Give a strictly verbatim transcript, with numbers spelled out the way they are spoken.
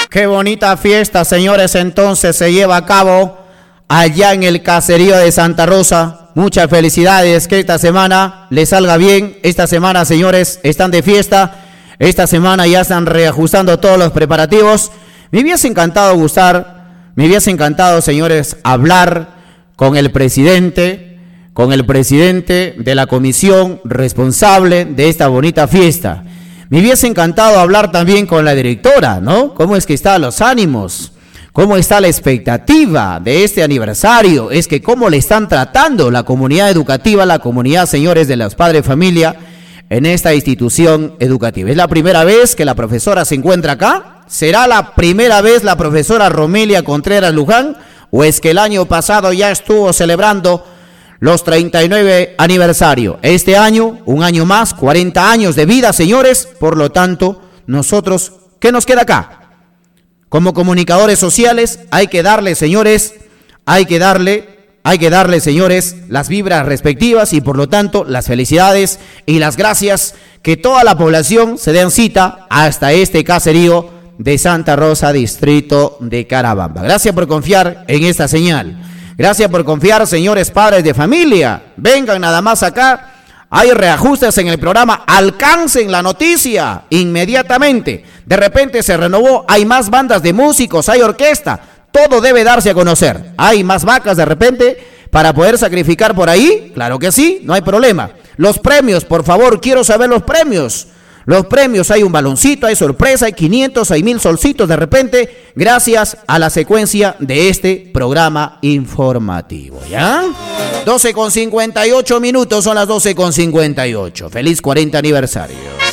Qué bonita fiesta, señores, entonces se lleva a cabo allá en el caserío de Santa Rosa. Muchas felicidades, que esta semana les salga bien. Esta semana, señores, están de fiesta. Esta semana ya están reajustando todos los preparativos. Me hubiese encantado gustar, me hubiese encantado, señores, hablar con el presidente, con el presidente de la comisión responsable de esta bonita fiesta. Me hubiese encantado hablar también con la directora, ¿no? ¿Cómo es que están los ánimos? ¿Cómo está la expectativa de este aniversario? Es que cómo le están tratando la comunidad educativa, la comunidad, señores, de los padres de familia en esta institución educativa. ¿Es la primera vez que la profesora se encuentra acá? ¿Será la primera vez la profesora Romelia Contreras Luján? ¿O es que el año pasado ya estuvo celebrando los treinta y nueve aniversario? Este año, un año más, cuarenta años de vida, señores. Por lo tanto, nosotros, ¿qué nos queda acá? Como comunicadores sociales, hay que darle, señores, hay que darle, hay que darle, señores, las vibras respectivas y por lo tanto, las felicidades y las gracias que toda la población se den cita hasta este caserío de Santa Rosa, distrito de Carabamba. Gracias por confiar en esta señal. Gracias por confiar, señores padres de familia. Vengan nada más acá. Hay reajustes en el programa. Alcancen la noticia inmediatamente. De repente se renovó. Hay más bandas de músicos. Hay orquesta. Todo debe darse a conocer. Hay más vacas de repente para poder sacrificar por ahí. Claro que sí. No hay problema. Los premios, por favor. Quiero saber los premios. Los premios, hay un baloncito, hay sorpresa, hay quinientos, hay mil solcitos de repente, gracias a la secuencia de este programa informativo, ¿ya? doce con cincuenta y ocho minutos, son las doce con cincuenta y ocho. Feliz cuarenta aniversario.